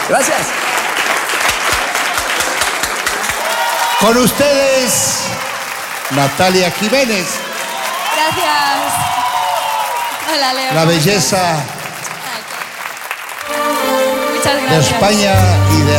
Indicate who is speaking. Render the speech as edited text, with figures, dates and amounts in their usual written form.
Speaker 1: Gracias.
Speaker 2: Con ustedes, Natalia Jiménez.
Speaker 3: Gracias. Hola, Leo.
Speaker 2: La belleza
Speaker 3: Muchas
Speaker 2: de
Speaker 3: gracias.
Speaker 2: España y de